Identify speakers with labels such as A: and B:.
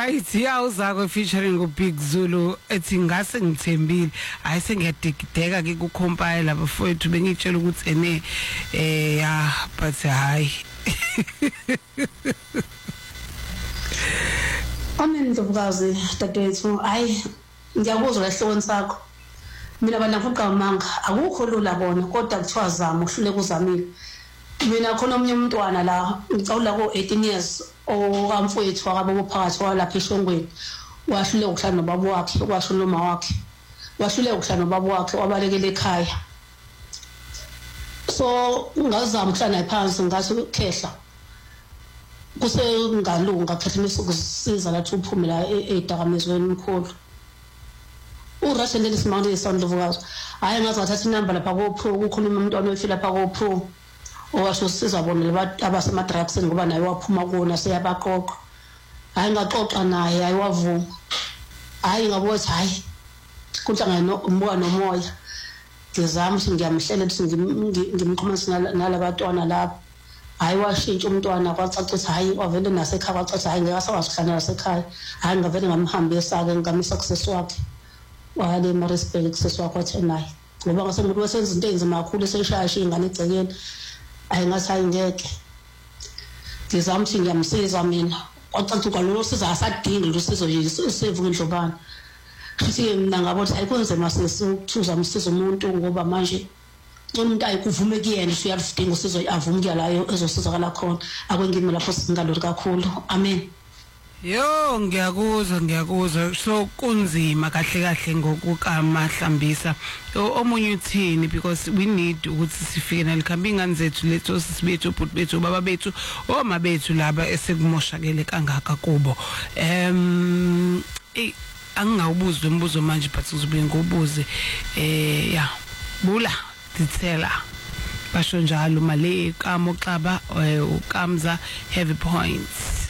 A: Right, yawuzako featuring uBig Zulu ethi ngase ngithembile hayi sengiyadikideka ke ku compile labafowethu bengitshela ukuthi ene but hayi
B: Ndlovukazi dadewethu hayi ngiyakuzwa lehloni sakho mina bana fuqamanga akukho lula bona kodwa kuthiwa zama uhluleka uzamile mina khona omnye umntwana la ngicawula ko 18 years okamfowethu akabo phakathi walapha eShongweni wahluleka ukuhlala nobaba wakhe kwasho noma wakhe wahluleka ukuhlala nobaba wakhe wabalekela ekhaya so ngazama ukuhlala naye phansi ngathi ukhehla kusengalunga phela mesikusiza lathi uphume la edakamizweni mkhulu uRussell lesimanje esandlovukazi hayi ngathi ngathatha inamba lapha ko Pro ukukhuluma umntwana ofila lapha ko Pro owasho siza bona labantu abasema drugs ngoba naye waphuma kuona seyabaqoqa hayi ngaxoxa naye ayiwavuma hayi ngabothi hayi kunhlangano umbuka nomoya ngizama ukuthi ngiyamhlela ukuthi ngimxhumanisa nalabantwana lapha hayi washintsha umntwana kwacaca ukuthi hayi wavele nasekhaya kwacaca hayi ngeke sawasihlala nasekhaya hayi ngavele ngamhambisa ke ngamisa success wakhe wale Maritzburg success wakhe wathi naye ngoba ngasemuntu wesenza into enzima kakhulu eseshaya ingane egcekeni hayi ngathi hayi ngeke ngizama ukuthi ngiyamsiza mina kwacaca kwalolo siza asadinga usizo nje sisevu ngendlobana futhi mina ngabothi ayikonzema sesithuza umsizo umuntu ngoba manje umuntu ayikuvume kuyena usuyalidinga usizo avume kuyalayo ezosizakala khona akwengime lapho singalori kakhulu amen.
A: Yo ngiyakuzwa so kunzima kahle ngokukamahlambisa omunye uthini because we need ukuthi sifike nalikhambi ingane zethu letho sisibethu ubhuti bethu baba bethu oma bethu laba esekumoshakele kangaka kubo angawubuza umbuzo manje but uzobe ngobuze bula dithela basho njalo male kaMoxaba uKamza Heavy Points.